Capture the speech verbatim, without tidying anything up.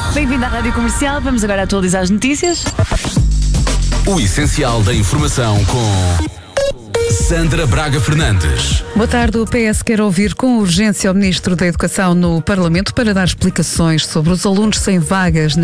Bem-vindo à Rádio Comercial. Vamos agora atualizar as notícias. O essencial da informação com Sandra Braga Fernandes. Boa tarde. O P S quer ouvir com urgência o Ministro da Educação no Parlamento para dar explicações sobre os alunos sem vagas